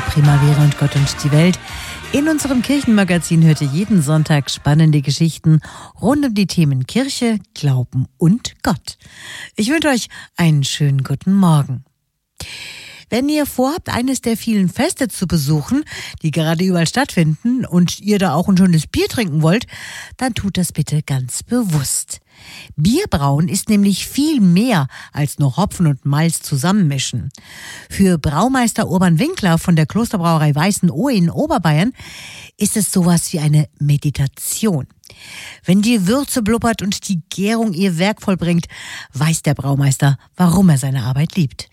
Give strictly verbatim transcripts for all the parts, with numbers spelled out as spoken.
Primavera und Gott und die Welt. In unserem Kirchenmagazin hört ihr jeden Sonntag spannende Geschichten rund um die Themen Kirche, Glauben und Gott. Ich wünsche euch einen schönen guten Morgen. Wenn ihr vorhabt, eines der vielen Feste zu besuchen, die gerade überall stattfinden, und ihr da auch ein schönes Bier trinken wollt, dann tut das bitte ganz bewusst. Bierbrauen ist nämlich viel mehr als nur Hopfen und Malz zusammenmischen. Für Braumeister Urban Winkler von der Klosterbrauerei Weißenohe in Oberbayern ist es sowas wie eine Meditation. Wenn die Würze blubbert und die Gärung ihr Werk vollbringt, weiß der Braumeister, warum er seine Arbeit liebt.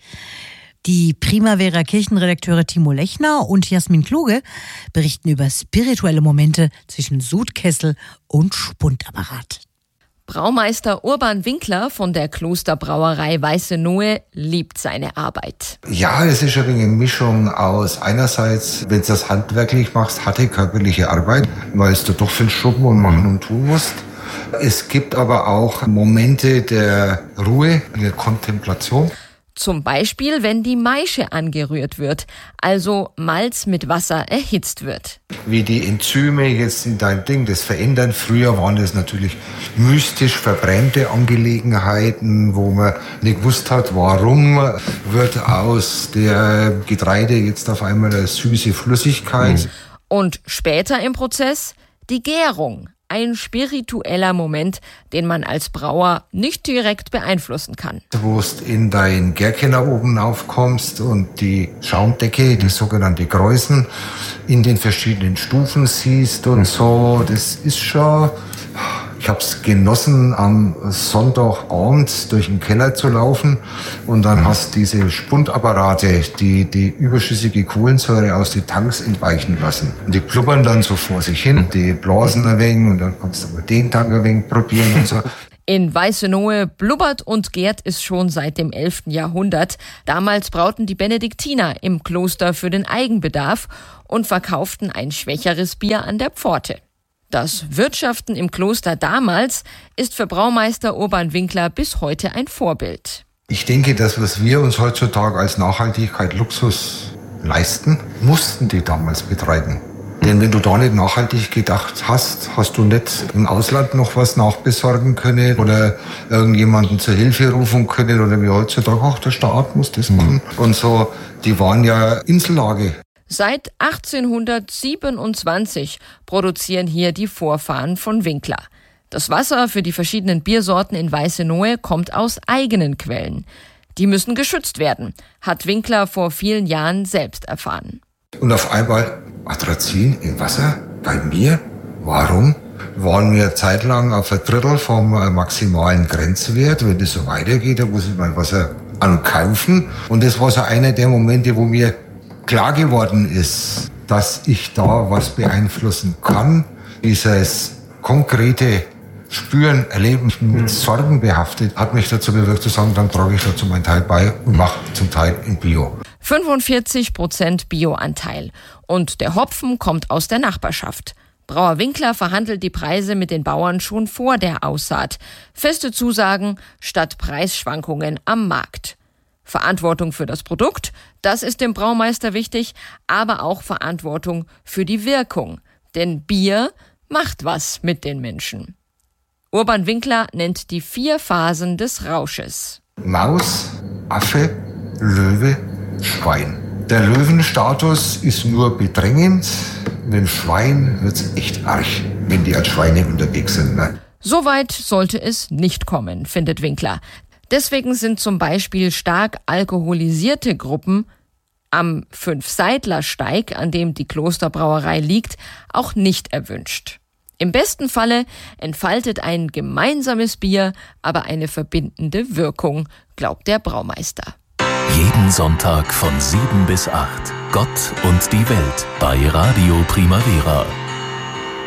Die Primavera Kirchenredakteure Timo Lechner und Jasmin Kluge berichten über spirituelle Momente zwischen Sudkessel und Spundapparat. Braumeister Urban Winkler von der Klosterbrauerei Weißenohe liebt seine Arbeit. Ja, es ist eine Mischung aus einerseits, wenn du das handwerklich machst, harte körperliche Arbeit, weil du doch viel schrubben und machen und tun musst. Es gibt aber auch Momente der Ruhe, der Kontemplation. Zum Beispiel, wenn die Maische angerührt wird, also Malz mit Wasser erhitzt wird. Wie die Enzyme jetzt in deinem Ding das verändern. Früher waren das natürlich mystisch verbrennte Angelegenheiten, wo man nicht gewusst hat, warum wird aus der Getreide jetzt auf einmal eine süße Flüssigkeit. Und später im Prozess die Gärung. Ein spiritueller Moment, den man als Brauer nicht direkt beeinflussen kann. Wo du in deinen Gärkeller oben aufkommst und die Schaumdecke, die sogenannte Greußen, in den verschiedenen Stufen siehst und so, das ist schon... Ich habe es genossen, am Sonntagabend durch den Keller zu laufen und dann hast du diese Spundapparate, die die überschüssige Kohlensäure aus den Tanks entweichen lassen. Und die blubbern dann so vor sich hin, die blasen ein wenig und dann kannst du aber den Tank ein wenig probieren und so. In Weißenohe blubbert und gärt es schon seit dem elften Jahrhundert. Damals brauten die Benediktiner im Kloster für den Eigenbedarf und verkauften ein schwächeres Bier an der Pforte. Das Wirtschaften im Kloster damals ist für Braumeister Urban Winkler bis heute ein Vorbild. Ich denke, das, was wir uns heutzutage als Nachhaltigkeit, Luxus leisten, mussten die damals betreiben. Denn wenn du da nicht nachhaltig gedacht hast, hast du nicht im Ausland noch was nachbesorgen können oder irgendjemanden zur Hilfe rufen können oder wie heutzutage, ach, der Staat muss das machen. Und so, die waren ja Insellage. Seit achtzehnhundertsiebenundzwanzig produzieren hier die Vorfahren von Winkler. Das Wasser für die verschiedenen Biersorten in Weißenohe kommt aus eigenen Quellen. Die müssen geschützt werden, hat Winkler vor vielen Jahren selbst erfahren. Und auf einmal Atrazin im Wasser bei mir? Warum? Waren wir zeitlang auf ein Drittel vom maximalen Grenzwert. Wenn das so weitergeht, dann muss ich mein Wasser ankaufen. Und das war so einer der Momente, wo mir klar geworden ist, dass ich da was beeinflussen kann. Dieses konkrete Spüren, Erleben mit Sorgen behaftet, hat mich dazu bewirkt zu sagen, dann trage ich dazu meinen Teil bei und mache zum Teil in Bio. fünfundvierzig Prozent Bioanteil. Und der Hopfen kommt aus der Nachbarschaft. Brauer Winkler verhandelt die Preise mit den Bauern schon vor der Aussaat. Feste Zusagen statt Preisschwankungen am Markt. Verantwortung für das Produkt, das ist dem Braumeister wichtig, aber auch Verantwortung für die Wirkung. Denn Bier macht was mit den Menschen. Urban Winkler nennt die vier Phasen des Rausches. Maus, Affe, Löwe, Schwein. Der Löwenstatus ist nur bedrängend. Mit dem Schwein wird's echt arg, wenn die als Schweine unterwegs sind. Ne? So weit sollte es nicht kommen, findet Winkler. Deswegen sind zum Beispiel stark alkoholisierte Gruppen am Fünfseidlersteig, an dem die Klosterbrauerei liegt, auch nicht erwünscht. Im besten Falle entfaltet ein gemeinsames Bier aber eine verbindende Wirkung, glaubt der Braumeister. Jeden Sonntag von sieben bis acht. Gott und die Welt bei Radio Primavera.